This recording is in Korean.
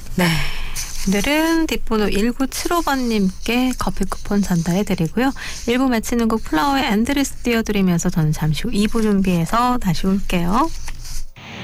네. 오늘은 뒷번호 1975번님께 커피 쿠폰 전달해드리고요. 1부 마치는 곡 플라워의 엔드레스 띄워드리면서 저는 잠시 후 2부 준비해서 다시 올게요.